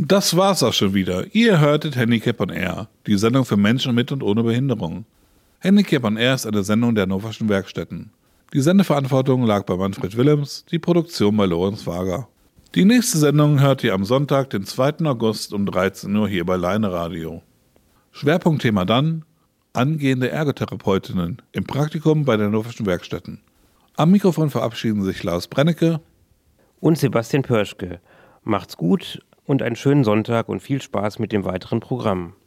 Das war's auch schon wieder. Ihr hörtet Handicap on Air, die Sendung für Menschen mit und ohne Behinderung. Handicap on Air ist eine Sendung der Hannoverschen Werkstätten. Die Sendeverantwortung lag bei Manfred Willems, die Produktion bei Lorenz Wager. Die nächste Sendung hört ihr am Sonntag, den 2. August um 13 Uhr hier bei Leine Radio. Schwerpunktthema dann: angehende Ergotherapeutinnen im Praktikum bei den Hannoverschen Werkstätten. Am Mikrofon verabschieden sich Lars Brennecke und Sebastian Pörschke. Macht's gut und einen schönen Sonntag und viel Spaß mit dem weiteren Programm.